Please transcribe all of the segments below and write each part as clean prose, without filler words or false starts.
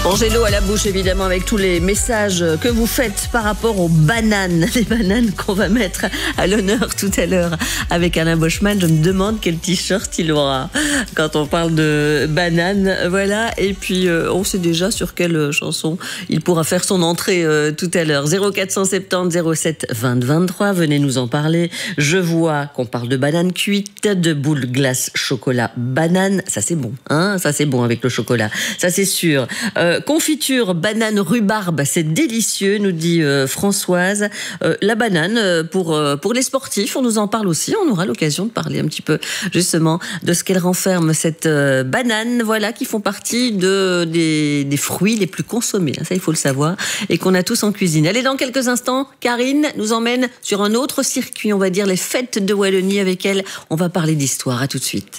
Bon, j'ai l'eau à la bouche évidemment avec tous les messages que vous faites par rapport aux bananes. Les bananes qu'on va mettre à l'honneur tout à l'heure avec Alain Boschman. Je me demande quel t-shirt il aura quand on parle de bananes. Voilà. Et puis on sait déjà sur quelle chanson il pourra faire son entrée tout à l'heure. 0470 07 20 23. Venez nous en parler. Je vois qu'on parle de bananes cuites, de boules glace chocolat banane. Ça c'est bon, hein. Ça c'est bon avec le chocolat. Ça c'est sûr. Confiture banane rhubarbe, c'est délicieux, nous dit Françoise. La banane pour les sportifs, on nous en parle aussi. On aura l'occasion de parler un petit peu justement de ce qu'elle renferme, cette banane, voilà, qui font partie des fruits les plus consommés. Ça, il faut le savoir, et qu'on a tous en cuisine. Allez, dans quelques instants, Karine nous emmène sur un autre circuit, on va dire les fêtes de Wallonie. Avec elle, on va parler d'histoire. À tout de suite.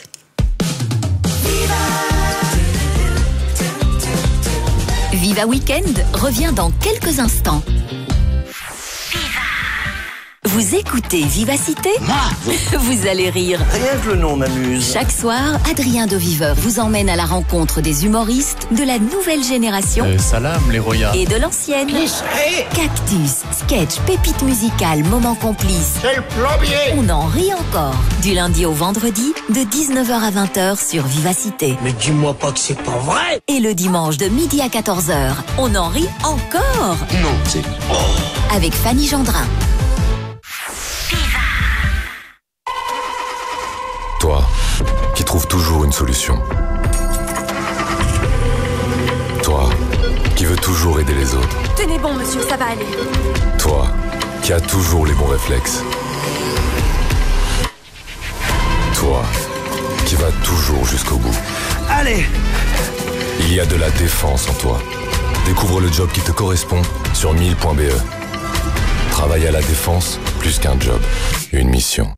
Viva Weekend revient dans quelques instants. Vous écoutez Vivacité ? Moi ? Vous allez rire. Rien que le nom m'amuse. Chaque soir, Adrien Deviveur vous emmène à la rencontre des humoristes de la nouvelle génération Salam, les royas. et de l'ancienne. Cactus, sketch, pépites musicales, moments complices. C'est le plombier. On en rit encore. Du lundi au vendredi, de 19h à 20h sur Vivacité. Mais dis-moi pas que c'est pas vrai. Et le dimanche de midi à 14h, on en rit encore. Non, c'est... Avec Fanny Gendrin. Toi, qui trouves toujours une solution. Toi, qui veux toujours aider les autres. Tenez bon, monsieur, ça va aller. Toi, qui as toujours les bons réflexes. Toi, qui vas toujours jusqu'au bout. Allez. Il y a de la défense en toi. Découvre le job qui te correspond sur 1000.be. Travailler à la défense, plus qu'un job, une mission.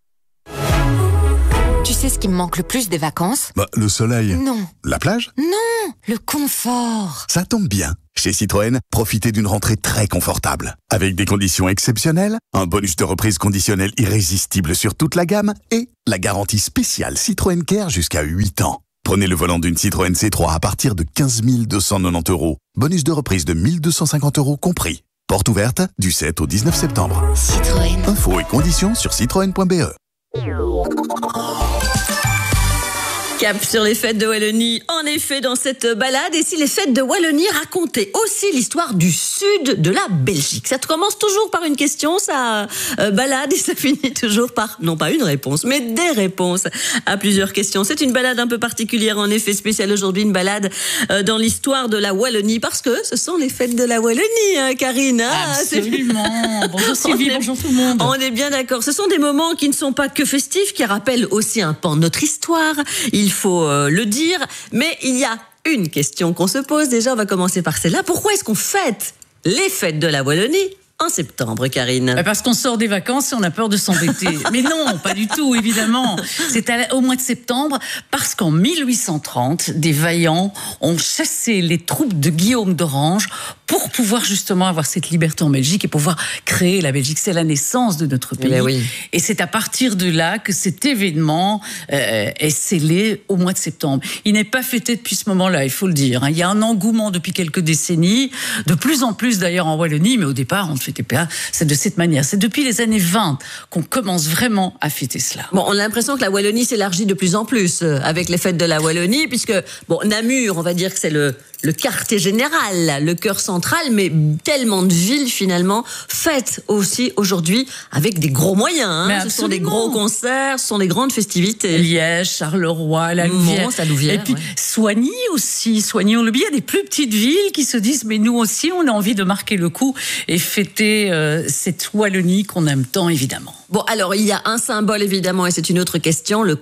Tu sais ce qui me manque le plus des vacances ? Le soleil. Non. La plage ? Non, le confort. Ça tombe bien. Chez Citroën, profitez d'une rentrée très confortable. Avec des conditions exceptionnelles, un bonus de reprise conditionnel irrésistible sur toute la gamme et la garantie spéciale Citroën Care jusqu'à 8 ans. Prenez le volant d'une Citroën C3 à partir de 15 290 €. Bonus de reprise de 1 250 € compris. Porte ouverte du 7 au 19 septembre. Citroën. Infos et conditions sur citroën.be. Cap sur les fêtes de Wallonie, en effet, dans cette balade. Et si les fêtes de Wallonie racontaient aussi l'histoire du sud de la Belgique. Ça commence toujours par une question, ça balade, et ça finit toujours par, non pas une réponse, mais des réponses à plusieurs questions. C'est une balade un peu particulière, en effet, spéciale aujourd'hui, une balade dans l'histoire de la Wallonie, parce que ce sont les fêtes de la Wallonie, hein, Karine. Hein, absolument. Bonjour Sylvie, bonjour tout le monde. On est bien d'accord. Ce sont des moments qui ne sont pas que festifs, qui rappellent aussi un pan de notre histoire. Il faut le dire, mais il y a une question qu'on se pose. Déjà, on va commencer par celle-là. Pourquoi est-ce qu'on fête les fêtes de la Wallonie en septembre, Karine? Parce qu'on sort des vacances et on a peur de s'embêter. Mais non, pas du tout, évidemment. C'est au mois de septembre, parce qu'en 1830, des vaillants ont chassé les troupes de Guillaume d'Orange pour pouvoir justement avoir cette liberté en Belgique et pouvoir créer la Belgique. C'est la naissance de notre pays. Oui. Et c'est à partir de là que cet événement est scellé au mois de septembre. Il n'est pas fêté depuis ce moment-là, il faut le dire. Il y a un engouement depuis quelques décennies, de plus en plus d'ailleurs en Wallonie, mais au départ, on ne fêtait pas c'est de cette manière. C'est depuis les années 20 qu'on commence vraiment à fêter cela. Bon, on a l'impression que la Wallonie s'élargit de plus en plus avec les fêtes de la Wallonie, puisque, bon, Namur, on va dire que c'est le quartier général, le cœur central, mais tellement de villes finalement fêtent aussi aujourd'hui avec des gros moyens. Hein. Ce sont des gros concerts, ce sont des grandes festivités. Liège, Charleroi, la Louvière. Et puis Soigny aussi. Soigny, on l'oublie, il y a des plus petites villes qui se disent mais nous aussi on a envie de marquer le coup et fêter cette Wallonie qu'on aime tant évidemment. Bon, alors il y a un symbole évidemment, et c'est une autre question, le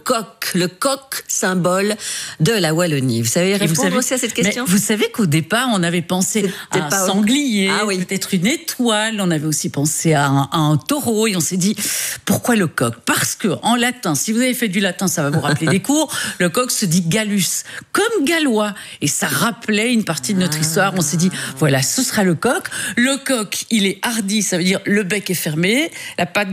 coq symbole de la Wallonie. Vous savez répondre aussi à cette question? Vous savez qu'au départ, on avait pensé à un sanglier, peut-être une étoile, on avait aussi pensé à un taureau, et on s'est dit, pourquoi le coq? Parce que en latin, si vous avez fait du latin, ça va vous rappeler des cours, le coq se dit gallus, comme gallois, et ça rappelait une partie de notre histoire. On s'est dit, voilà, ce sera le coq. Le coq, il est hardi, ça veut dire le bec est fermé, la patte droite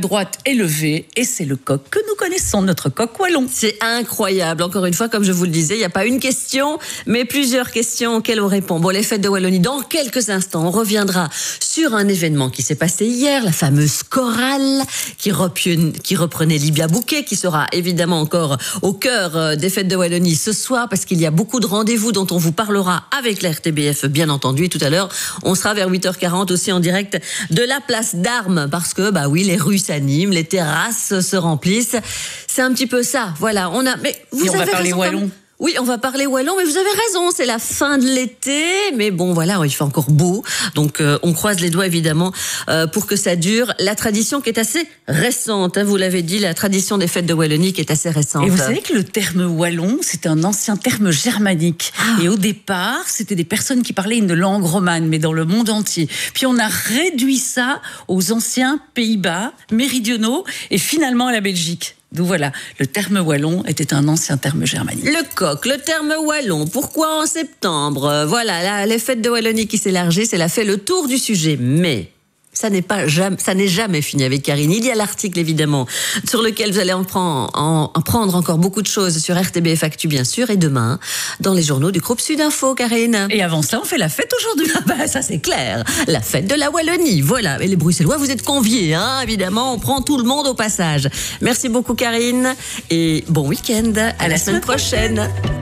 élevé et c'est le coq que nous connaissons, notre coq wallon. C'est incroyable. Encore une fois, comme je vous le disais, il n'y a pas une question, mais plusieurs questions auxquelles on répond. Bon, les fêtes de Wallonie, dans quelques instants, on reviendra sur un événement qui s'est passé hier, la fameuse chorale qui reprenait Libia Bouquet, qui sera évidemment encore au cœur des fêtes de Wallonie ce soir, parce qu'il y a beaucoup de rendez-vous dont on vous parlera avec la RTBF, bien entendu. Et tout à l'heure, on sera vers 8h40 aussi en direct de la place d'Armes, parce que, bah oui, les rues s'animent, les terrasses se remplissent. C'est un petit peu ça. Voilà, on a. Mais vous on va parler wallon. Oui, on va parler wallon, mais vous avez raison, c'est la fin de l'été, mais bon, voilà, il fait encore beau, donc on croise les doigts évidemment pour que ça dure. La tradition qui est assez récente, hein, vous l'avez dit, la tradition des fêtes de Wallonie qui est assez récente. Et vous savez que le terme wallon, c'est un ancien terme germanique. Et au départ, c'était des personnes qui parlaient une langue romane, mais dans le monde entier. Puis on a réduit ça aux anciens Pays-Bas méridionaux et finalement à la Belgique. Donc voilà, le terme wallon était un ancien terme germanique. Le coq, le terme wallon, pourquoi en septembre? Voilà, là, les fêtes de Wallonie qui s'élargissent, elle a fait le tour du sujet, mais ça n'est jamais fini avec Karine. Il y a l'article évidemment sur lequel vous allez en prendre encore beaucoup de choses sur RTBF Actu bien sûr, et demain dans les journaux du groupe Sud Info, Karine. Et avant ça, on fait la fête aujourd'hui. Bah ça c'est clair, la fête de la Wallonie. Voilà, et les Bruxellois vous êtes conviés, hein, évidemment, on prend tout le monde au passage. Merci beaucoup Karine et bon week-end, à la semaine prochaine.